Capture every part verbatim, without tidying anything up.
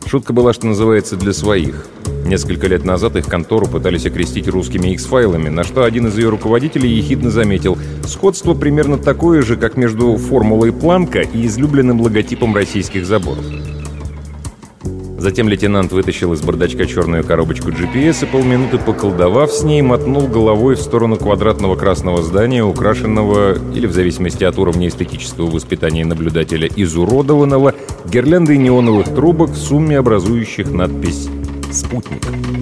Шутка была, что называется, для своих. Несколько лет назад их контору пытались окрестить русскими X-файлами, на что один из ее руководителей ехидно заметил: сходство примерно такое же, как между формулой Планка и излюбленным логотипом российских заборов. Затем лейтенант вытащил из бардачка черную коробочку джи пи эс и, полминуты поколдовав с ней, мотнул головой в сторону квадратного красного здания, украшенного, или в зависимости от уровня эстетического воспитания наблюдателя, изуродованного гирляндой неоновых трубок, в сумме образующих надпись «Спутник».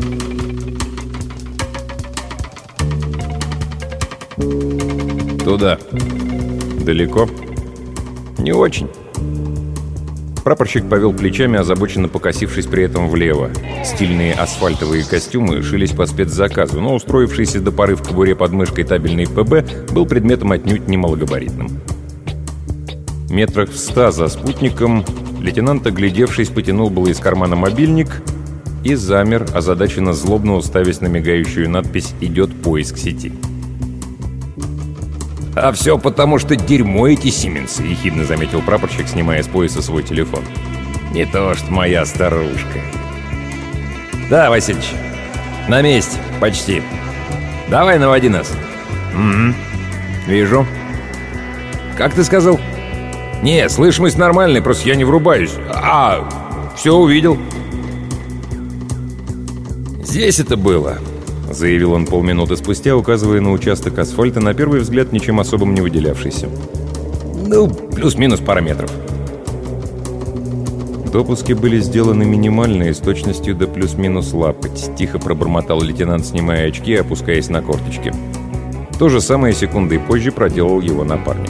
«Туда». «Далеко?» «Не очень». Прапорщик повел плечами, озабоченно покосившись при этом влево. Стильные асфальтовые костюмы шились по спецзаказу, но устроившийся до поры в кобуре под мышкой табельный пэ бэ был предметом отнюдь не малогабаритным. Метрах в ста за спутником лейтенант, оглядевшись, потянул было из кармана мобильник и замер, озадаченно злобно уставясь на мигающую надпись «Идет поиск сети». «А все потому, что дерьмо эти сименсы», — ехидно заметил прапорщик, снимая с пояса свой телефон. «Не то что моя старушка». «Да, Васильевич, на месте, почти. Давай наводи нас». «Угу, вижу». «Как ты сказал?» «Не, слышимость нормальная, просто я не врубаюсь. А, все увидел». «Здесь это было», — заявил он полминуты спустя, указывая на участок асфальта, на первый взгляд ничем особым не выделявшийся. «Ну, плюс-минус пара метров». Допуски были сделаны минимальные, с точностью до плюс-минус лапоть. Тихо пробормотал лейтенант, снимая очки и опускаясь на корточки. То же самое секундой позже проделал его напарник.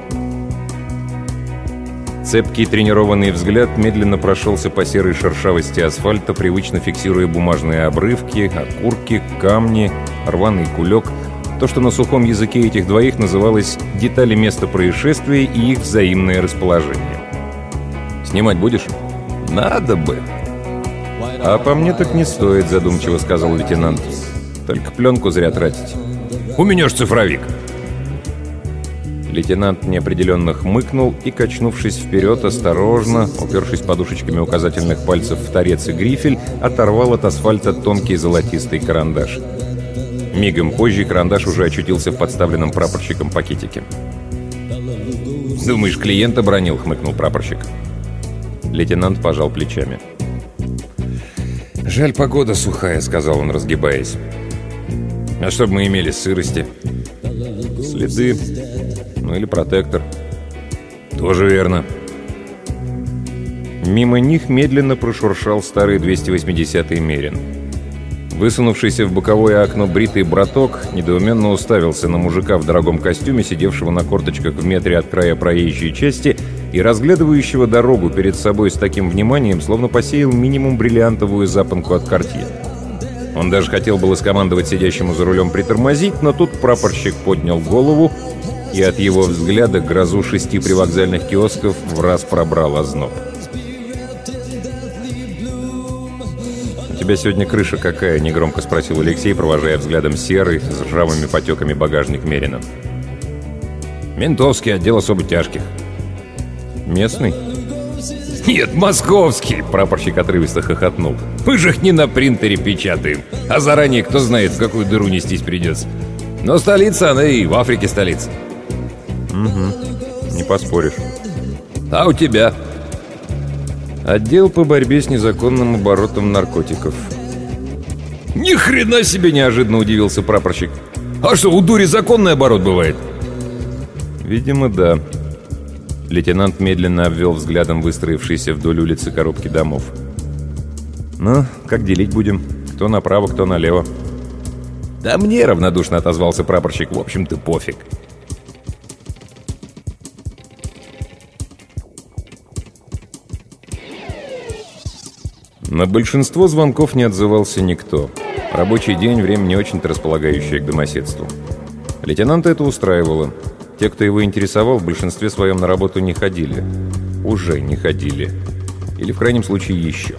Цепкий тренированный взгляд медленно прошелся по серой шершавости асфальта, привычно фиксируя бумажные обрывки, окурки, камни, рваный кулек. То, что на сухом языке этих двоих называлось «детали места происшествия и их взаимное расположение». «Снимать будешь?» «Надо бы». «А по мне так не стоит», — задумчиво сказал лейтенант. «Только пленку зря тратить». «У меня ж цифровик». Лейтенант неопределенно хмыкнул и, качнувшись вперед, осторожно, упершись подушечками указательных пальцев в торец и грифель, оторвал от асфальта тонкий золотистый карандаш. Мигом позже карандаш уже очутился в подставленном прапорщиком пакетике. «Думаешь, клиента бронил?» — хмыкнул прапорщик. Лейтенант пожал плечами. «Жаль, погода сухая», — сказал он, разгибаясь. «А что бы мы имели, сырости?» «Следы. Ну или протектор». «Тоже верно». Мимо них медленно прошуршал старый двести восьмидесятый Мерин. Высунувшийся в боковое окно бритый браток недоуменно уставился на мужика в дорогом костюме, сидевшего на корточках в метре от края проезжей части и разглядывающего дорогу перед собой с таким вниманием, словно посеял минимум бриллиантовую запонку от Cartier. Он даже хотел было скомандовать сидящему за рулем притормозить, но тут прапорщик поднял голову, и от его взгляда грозу шести привокзальных киосков враз пробрал озноб. «У тебя сегодня крыша какая?» — негромко спросил Алексей, провожая взглядом серый, с ржавыми потеками багажник Мерина. «Ментовский, отдел особо тяжких». «Местный?» «Нет, московский!» — прапорщик отрывисто хохотнул. «Мы же их не на принтере печатаем, а заранее кто знает, в какую дыру нестись придется. Но столица, она и в Африке столица». «Угу, не поспоришь». «А у тебя?» «Отдел по борьбе с незаконным оборотом наркотиков». «Ни хрена себе!» — неожиданно удивился прапорщик. «А что, у дури законный оборот бывает?» «Видимо, да». Лейтенант медленно обвел взглядом выстроившиеся вдоль улицы коробки домов. «Ну, как делить будем? Кто направо, кто налево?» «Да мне!» — равнодушно отозвался прапорщик. «В общем-то, пофиг». На большинство звонков не отзывался никто. Рабочий день — время не очень-то располагающее к домоседству. Лейтенанта это устраивало. Те, кто его интересовал, в большинстве своем на работу не ходили. Уже не ходили. Или, в крайнем случае, еще.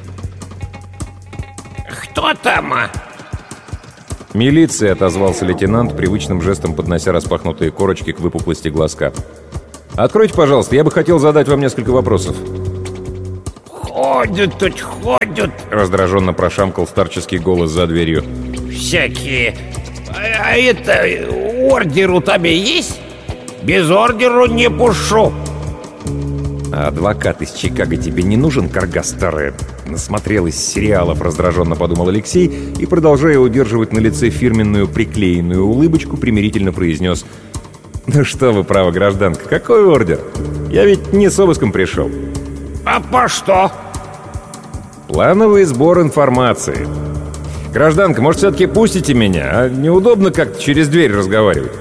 «Кто там?» «Милиция», — отозвался лейтенант, привычным жестом поднося распахнутые корочки к выпуклости глазка. «Откройте, пожалуйста, я бы хотел задать вам несколько вопросов». Ходят тут, ходят. Раздраженно прошамкал старческий голос за дверью. Всякие. А, а это, ордер у тебя есть? Без ордера не пушу. А адвокат из Чикаго тебе не нужен, карга старая? Насмотрелась сериалов, раздраженно подумал Алексей и, продолжая удерживать на лице фирменную приклеенную улыбочку, примирительно произнес: «Ну что вы, право, гражданка, какой ордер? Я ведь не с обыском пришел». «А по что?» «Плановый сбор информации. Гражданка, может, все-таки пустите меня? А неудобно как-то через дверь разговаривать».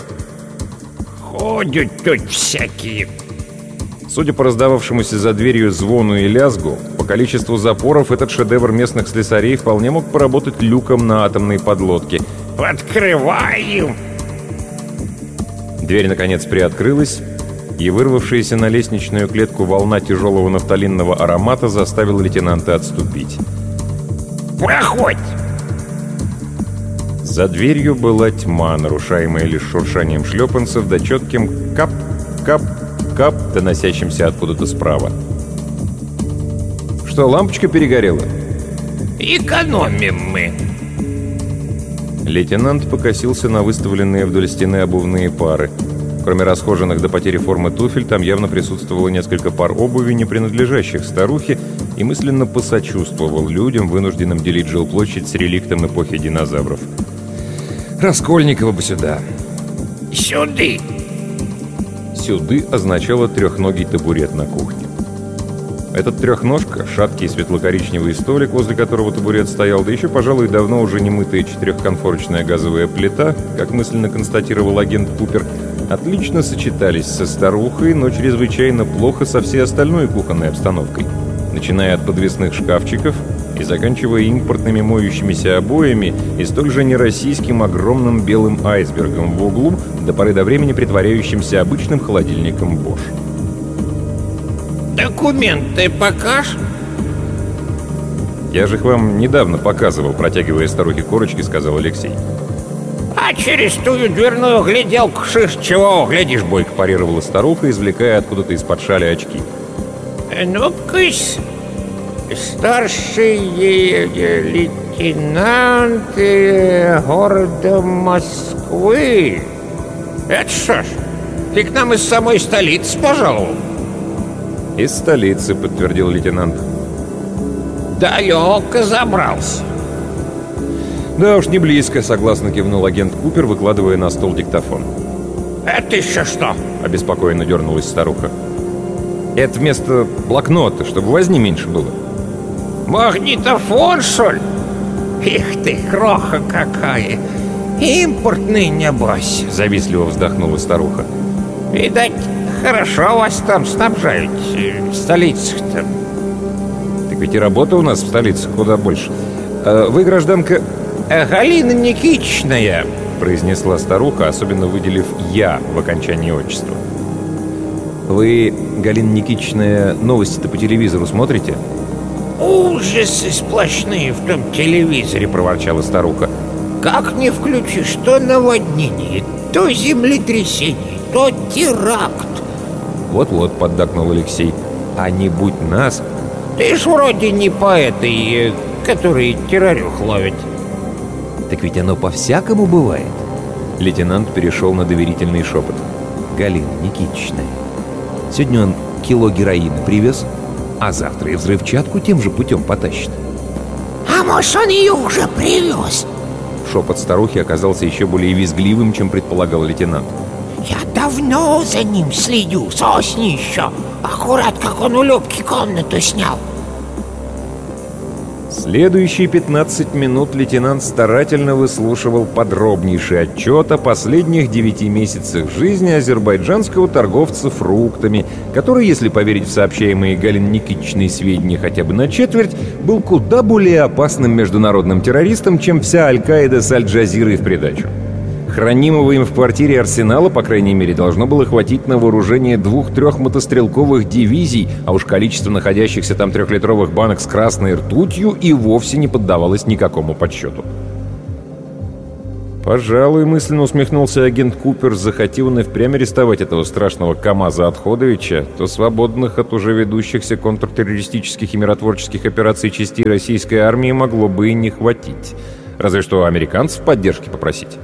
«Ходят тут всякие». Судя по раздававшемуся за дверью звону и лязгу, по количеству запоров этот шедевр местных слесарей вполне мог поработать люком на атомной подлодке. «Открываем!» Дверь, наконец, приоткрылась, и вырвавшаяся на лестничную клетку волна тяжелого нафталинного аромата заставила лейтенанта отступить. «Проходь!» За дверью была тьма, нарушаемая лишь шуршанием шлепанцев да четким кап-кап-кап, доносящимся откуда-то справа. «Что, лампочка перегорела?» «Экономим мы!» Лейтенант покосился на выставленные вдоль стены обувные пары. Кроме расхоженных до потери формы туфель, там явно присутствовало несколько пар обуви, не принадлежащих старухе, и мысленно посочувствовал людям, вынужденным делить жилплощадь с реликтом эпохи динозавров. «Раскольникова бы сюда!» «Сюды!» «Сюды» означало трехногий табурет на кухне. Этот трехножка, шаткий светло-коричневый столик, возле которого табурет стоял, да еще, пожалуй, давно уже не мытая четырехконфорочная газовая плита, как мысленно констатировал агент Купер, отлично сочетались со старухой, но чрезвычайно плохо со всей остальной кухонной обстановкой, начиная от подвесных шкафчиков и заканчивая импортными моющимися обоями и столь же нероссийским огромным белым айсбергом в углу, до поры до времени притворяющимся обычным холодильником Bosch. «Документы покажешь?» «Я же их вам недавно показывал», — протягивая старухе корочки, сказал Алексей. «А через тую дверную гляделку шиш чего глядишь, Бойко парировала старуха, извлекая откуда-то из-под шали очки. Ну-кась, старший лейтенант города Москвы. Это что ж, ты к нам из самой столицы пожаловал?» «Из столицы», — подтвердил лейтенант. «Далеко забрался». «Да уж, не близко», — согласно кивнул агент Купер, выкладывая на стол диктофон. «Это еще что?» — обеспокоенно дернулась старуха. «Это вместо блокнота, чтобы возни меньше было». «Магнитофон, что ли? Их ты, кроха какая! Импортный, небось!» — завистливо вздохнула старуха. «Видать, хорошо вас там снабжают, в столицах-то». «Так ведь и работа у нас в столице куда больше. А вы, гражданка...» «Галина Никитичная», — произнесла старуха, особенно выделив «я» в окончании отчества. «Вы, Галина Никитичная, новости-то по телевизору смотрите?» «Ужасы сплошные в том телевизоре», — проворчала старуха. «Как не включишь, то наводнение, то землетрясение, то теракт». «Вот-вот», — поддакнул Алексей. «А не будь нас...» «Ты ж вроде не по этой, который террорюх ловит». «Так ведь оно по-всякому бывает». Лейтенант перешел на доверительный шепот. «Галина Никитичная, сегодня он кило героина привез, а завтра и взрывчатку тем же путем потащит». «А может, он ее уже привез?» Шепот старухи оказался еще более визгливым, чем предполагал лейтенант. «Я давно за ним следю, с осени еще, аккурат как он у Любки комнату снял». Следующие пятнадцать минут лейтенант старательно выслушивал подробнейший отчет о последних девяти месяцах жизни азербайджанского торговца фруктами, который, если поверить в сообщаемые Галиной Никитичной сведения хотя бы на четверть, был куда более опасным международным террористом, чем вся Аль-Каида с Аль-Джазирой в придачу. Хранимого им в квартире арсенала, по крайней мере, должно было хватить на вооружение двух-трех мотострелковых дивизий, а уж количество находящихся там трехлитровых банок с красной ртутью и вовсе не поддавалось никакому подсчету. Пожалуй, мысленно усмехнулся агент Купер, захоти он и впрямь арестовать этого страшного КамАЗа Отходовича, то свободных от уже ведущихся контртеррористических и миротворческих операций частей российской армии могло бы и не хватить. Разве что американцев поддержки попросить.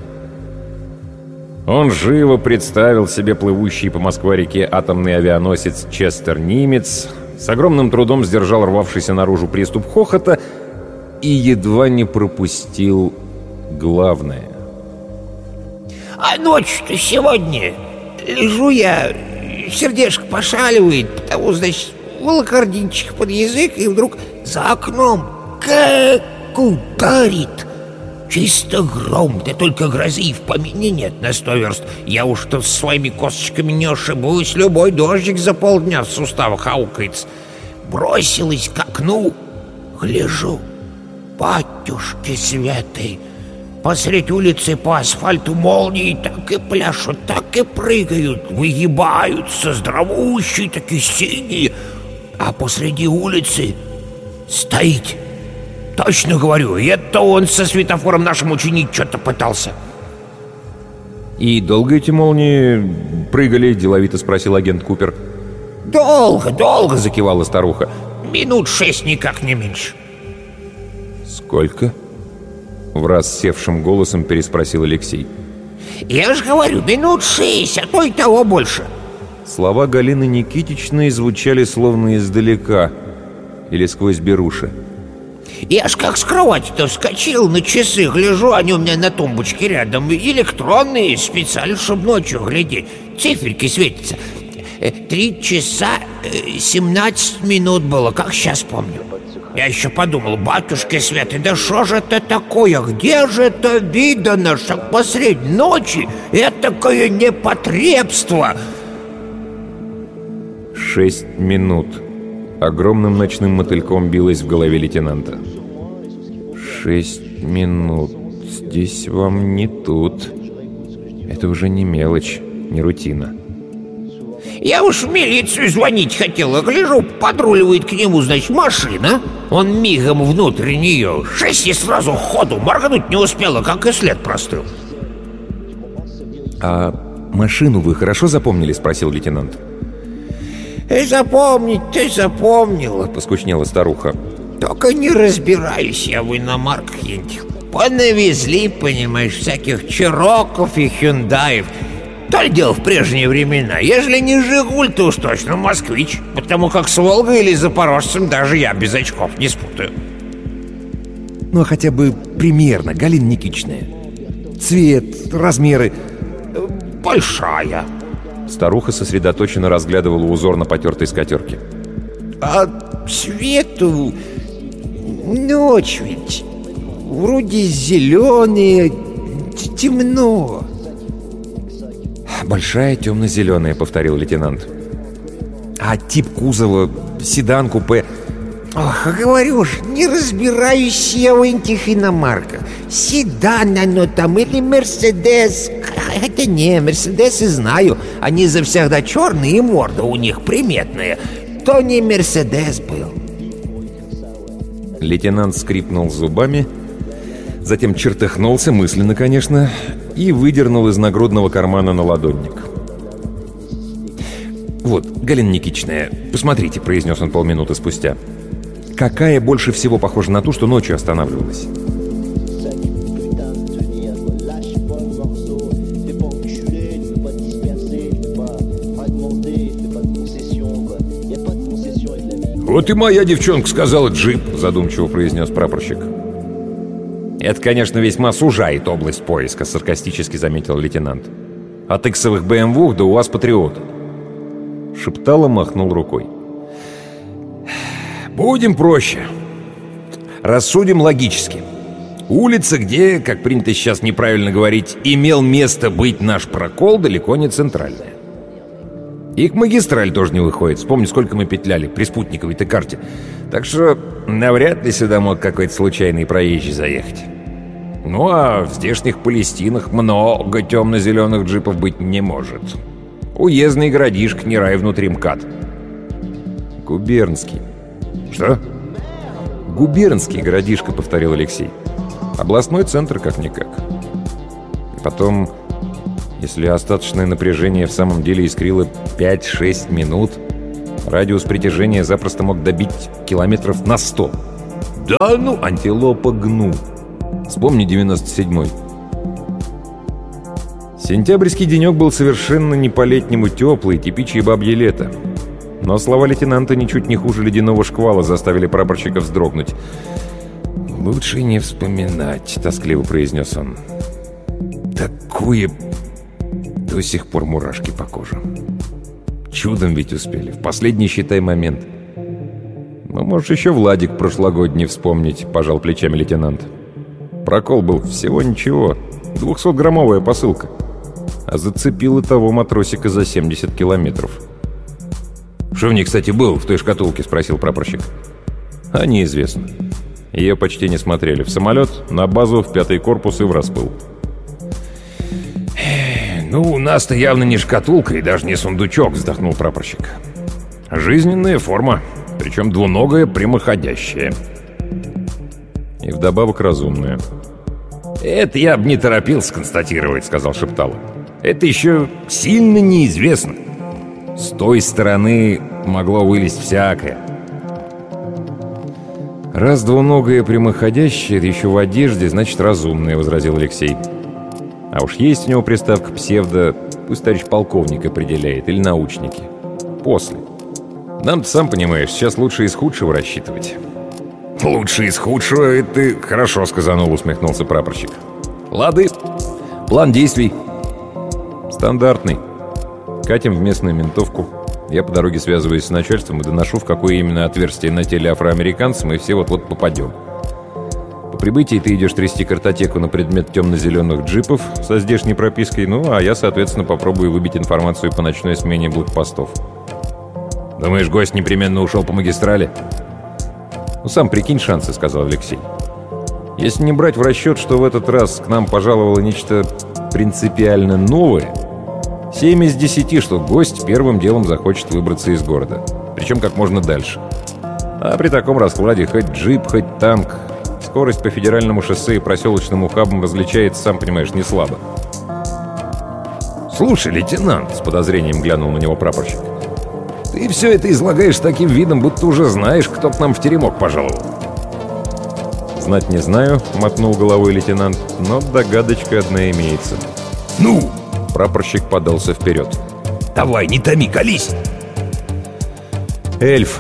Он живо представил себе плывущий по Москва-реке атомный авианосец «Честер Нимец», с огромным трудом сдержал рвавшийся наружу приступ хохота и едва не пропустил главное. А ночью-то сегодня лежу я, сердечко пошаливает, потому, значит, волокординчик под язык, и вдруг за окном как ударит. Чисто гром, да только грозы и в помине нет на сто верст. Я уж тут со своими косточками не ошибусь, любой дождик за полдня в суставах аукается. Бросилась к окну, гляжу, батюшки святые, посредь улицы по асфальту молнии так и пляшут, так и прыгают, выгибаются, здоровущие, такие синие, а посреди улицы стоит. Точно говорю, это он со светофором нашим учинить что-то пытался. «И долго эти молнии прыгали?» — деловито спросил агент Купер. «Долго, долго!» — закивала старуха. «Минут шесть, никак не меньше». «Сколько?» — враз севшим голосом переспросил Алексей. «Я же говорю, минут шесть, а то и того больше». Слова Галины Никитичны звучали словно издалека или сквозь беруши. Я ж как с кровати-то вскочил, на часы гляжу, они у меня на тумбочке рядом, электронные, специально, чтобы ночью глядеть. Циферки светятся. Три часа семнадцать минут было, как сейчас помню. Я еще подумал, батюшки святые, да что же это такое? Где же это видано, что посредь ночи этакое непотребство? Шесть минут. Огромным ночным мотыльком билось в голове лейтенанта. Шесть минут. Здесь вам не тут. Это уже не мелочь, не рутина. Я уж в милицию звонить хотел, а гляжу, подруливает к нему, значит, машина. Он мигом внутрь нее. Шесть и сразу ходу, моргнуть не успела, как и след простыл. «А машину вы хорошо запомнили?» — спросил лейтенант. «И запомнить ты запомнила», — поскучнела старуха. «Только не разбираюсь я в иномарках этих. Понавезли, понимаешь, всяких Чироков и Хюндаев. То ли дело в прежние времена. Ежели не Жигуль, то уж точно Москвич. Потому как с Волгой или Запорожцем даже я без очков не спутаю». «Ну, а хотя бы примерно, Галина Никитична. Цвет, размеры». «Большая». Старуха сосредоточенно разглядывала узор на потертой скатерке. «А цвету ночь ведь вроде зеленые, темно». «Большая темно-зеленая», — повторил лейтенант. «А тип кузова, седан, купе?» «Ох, говорю ж, не разбираюсь я в этих иномарках. Седан оно там или Мерседес. Хотя не, Мерседесы знаю. Они завсегда черные, и морда у них приметная. То не Мерседес был». Лейтенант скрипнул зубами, затем чертыхнулся, мысленно, конечно, и выдернул из нагрудного кармана наладонник. «Вот, Галина Никитична, посмотрите», — произнес он полминуты спустя. «Какая больше всего похожа на ту, что ночью останавливалась?» «Вот и моя девчонка сказала джип», — задумчиво произнес прапорщик. «Это, конечно, весьма сужает область поиска», — саркастически заметил лейтенант. «От иксовых бэ эм вэ до УАЗ Патриота». Шептало махнул рукой. «Будем проще. Рассудим логически. Улица, где, как принято сейчас неправильно говорить, имел место быть наш прокол, далеко не центральная. И к магистрали тоже не выходит. Вспомни, сколько мы петляли при спутниковой-то карте. Так что навряд ли сюда мог какой-то случайный проезжий заехать. Ну а в здешних Палестинах много темно-зеленых джипов быть не может. Уездный городишко, не рай внутри МКАД». «Губернский». «Что?» «Губернский городишко», — повторил Алексей. «Областной центр как-никак». Потом, если остаточное напряжение в самом деле искрило пять-шесть минут, радиус притяжения запросто мог добить километров на сто. Да ну, антилопа гну. Вспомни девяносто седьмой. Сентябрьский денек был совершенно не по-летнему теплый, типичный бабье лето. Но слова лейтенанта ничуть не хуже ледяного шквала заставили прапорщика вздрогнуть. «Лучше не вспоминать», — тоскливо произнес он. «Такое... до сих пор мурашки по коже. Чудом ведь успели, в последний, считай, момент». «Ну, можешь еще Владик прошлогодний вспомнить», — пожал плечами лейтенант. «Прокол был всего ничего, двухсотграммовая посылка. А зацепила того матросика за семьдесят километров». «Что в ней, кстати, было в той шкатулке?» — спросил прапорщик. «А неизвестно. Ее почти не смотрели. В самолет, на базу, в пятый корпус и в распыл». «Ну, у нас-то явно не шкатулка и даже не сундучок», — вздохнул прапорщик. «Жизненная форма, причем двуногая, прямоходящая. И вдобавок разумная». «Это я бы не торопился констатировать», — сказал Шептало. «Это еще сильно неизвестно. С той стороны могло вылезть всякое». «Раз двуногое прямоходящее, да еще в одежде, значит разумное», — возразил Алексей. «А уж есть у него приставка псевдо, пусть товарищ полковник определяет, или научники. После. Нам-то, сам понимаешь, сейчас лучше из худшего рассчитывать». «Лучше из худшего — это ты хорошо сказанул», — усмехнулся прапорщик. «Лады. План действий». «Стандартный. Катим в местную ментовку. Я по дороге связываюсь с начальством и доношу, в какое именно отверстие на теле афроамериканца мы все вот-вот попадем. По прибытии ты идешь трясти картотеку на предмет темно-зеленых джипов со здешней пропиской, ну, а я, соответственно, попробую выбить информацию по ночной смене блокпостов». «Думаешь, гость непременно ушел по магистрали?» «Ну, сам прикинь шансы», — сказал Алексей. «Если не брать в расчет, что в этот раз к нам пожаловало нечто принципиально новое, семь из десяти, что гость первым делом захочет выбраться из города. Причем как можно дальше. А при таком раскладе хоть джип, хоть танк, скорость по федеральному шоссе и проселочным ухабам различается, сам понимаешь, не слабо». «Слушай, лейтенант», — с подозрением глянул на него прапорщик, «ты все это излагаешь таким видом, будто уже знаешь, кто к нам в теремок пожаловал». «Знать не знаю», — мотнул головой лейтенант, «но догадочка одна имеется». «Ну?» — прапорщик подался вперед. «Давай, не томи, колись!» «Эльф».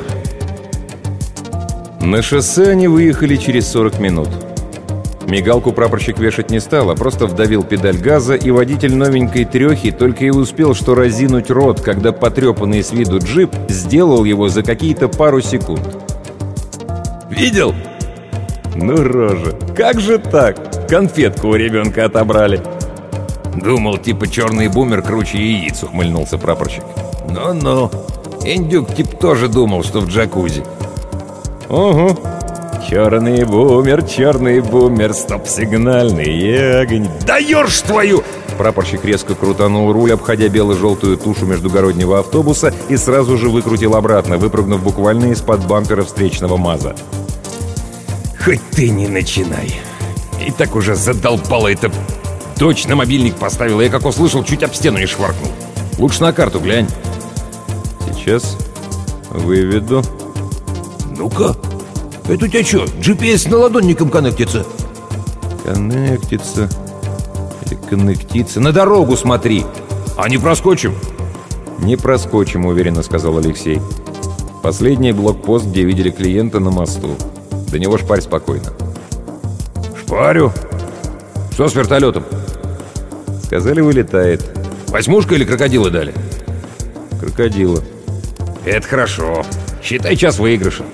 На шоссе они выехали через сорок минут. Мигалку прапорщик вешать не стал, а просто вдавил педаль газа, и водитель новенькой трехи только и успел что разинуть рот, когда потрепанный с виду джип сделал его за какие-то пару секунд. «Видел?» «Ну, рожа, как же так? Конфетку у ребенка отобрали». «Думал, типа черный бумер круче яиц», — ухмыльнулся прапорщик. «Ну-ну, индюк тип тоже думал, что в джакузи». «Угу. Черный бумер, черный бумер, стоп-сигнальный огонь». «Даешь твою!» Прапорщик резко крутанул руль, обходя бело-желтую тушу междугороднего автобуса, и сразу же выкрутил обратно, выпрыгнув буквально из-под бампера встречного МАЗа. «Хоть ты не начинай. И так уже задолбало это. Дочь на мобильник поставила, я как услышал, чуть об стену не шваркнул. Лучше на карту глянь». «Сейчас выведу». «Ну-ка, это у тебя что, джи пи эс с наладонником коннектится?» «Коннектится или коннектится? На дорогу смотри, а не проскочим?» «Не проскочим», — уверенно сказал Алексей. «Последний блокпост, где видели клиента, на мосту. До него шпарь спокойно». «Шпарю? Что с вертолетом?» «Сказали, вылетает». «Восьмушка или крокодилы дали?» «Крокодила». «Это хорошо. Считай час выигрыша».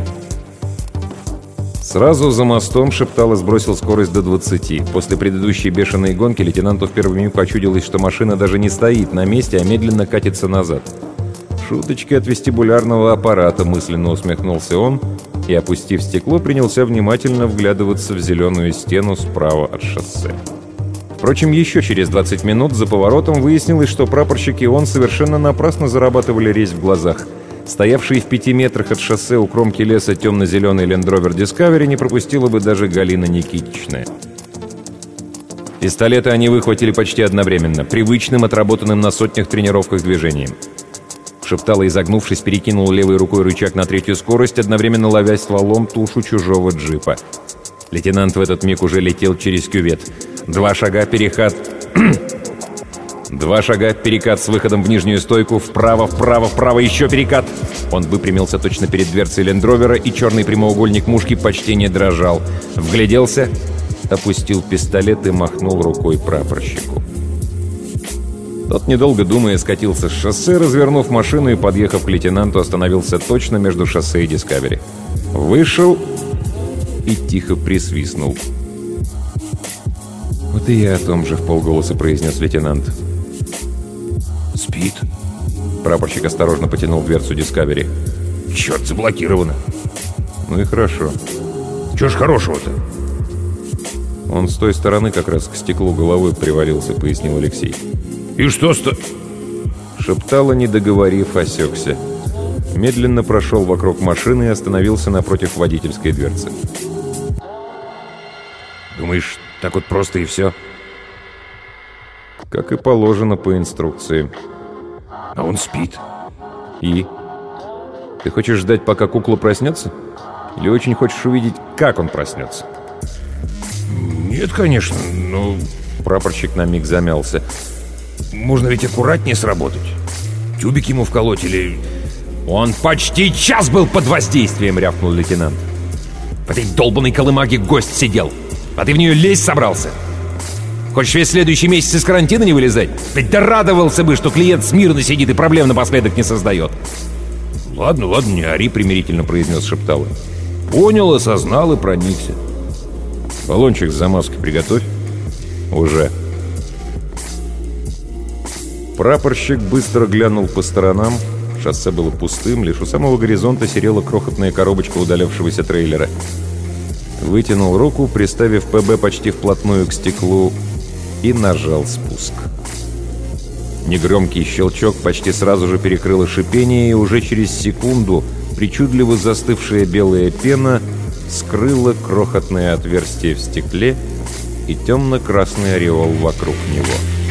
Сразу за мостом Шептало сбросил скорость до двадцати. После предыдущей бешеной гонки лейтенанту в первый миг почудилось, что машина даже не стоит на месте, а медленно катится назад. «Шуточки от вестибулярного аппарата», — мысленно усмехнулся он и, опустив стекло, принялся внимательно вглядываться в зеленую стену справа от шоссе. Впрочем, еще через двадцать минут за поворотом выяснилось, что прапорщик и он совершенно напрасно зарабатывали резь в глазах. Стоявший в пяти метрах от шоссе у кромки леса темно-зеленый Land Rover Discovery не пропустила бы даже Галина Никитичная. Пистолеты они выхватили почти одновременно, привычным, отработанным на сотнях тренировках движением. Шептало, изогнувшись, перекинул левой рукой рычаг на третью скорость, одновременно ловя стволом тушу чужого джипа. Лейтенант в этот миг уже летел через кювет. Два шага, переход... Два шага, перекат с выходом в нижнюю стойку, вправо, вправо, вправо, еще перекат. Он выпрямился точно перед дверцей лендровера, и черный прямоугольник мушки почти не дрожал. Вгляделся, опустил пистолет и махнул рукой прапорщику. Тот, недолго думая, скатился с шоссе, развернув машину и, подъехав к лейтенанту, остановился точно между шоссе и Дискавери. Вышел и тихо присвистнул. «Вот и я о том же», — вполголоса произнес лейтенант. «Спит?» Прапорщик осторожно потянул дверцу Дискавери. «Черт, заблокировано!» «Ну и хорошо. Чего ж хорошего-то?» «Он с той стороны как раз к стеклу головой привалился», — пояснил Алексей. «И что сто...» Шептало, не договорив, осекся. Медленно прошел вокруг машины и остановился напротив водительской дверцы. «Думаешь, так вот просто и все?» «Как и положено по инструкции». «А он спит». «И? Ты хочешь ждать, пока кукла проснется? Или очень хочешь увидеть, как он проснется?» «Нет, конечно, но...» Прапорщик на миг замялся. «Можно ведь аккуратнее сработать. Тюбик ему вколоть или...» «Он почти час был под воздействием!» — рявкнул лейтенант. «В этой долбанной колымаге гость сидел, а ты в нее лезть собрался? Хочешь весь следующий месяц из карантина не вылезать? Ведь ты радовался бы, что клиент смирно сидит и проблем напоследок не создает!» «Ладно, ладно, не ори», — примирительно произнес Шептало. «Понял, осознал и проникся. Баллончик с замазкой приготовь». «Уже». Прапорщик быстро глянул по сторонам. Шоссе было пустым, лишь у самого горизонта серела крохотная коробочка удалявшегося трейлера. Вытянул руку, приставив ПБ почти вплотную к стеклу, и нажал спуск. Негромкий щелчок почти сразу же перекрыло шипение, и уже через секунду причудливо застывшая белая пена скрыла крохотное отверстие в стекле и темно-красный ореол вокруг него.